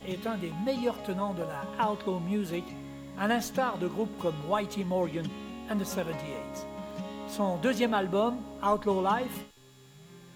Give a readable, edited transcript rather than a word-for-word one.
est un des meilleurs tenants de la outlaw music, à l'instar de groupes comme Whitey Morgan and the 78. Son deuxième album, Outlaw Life,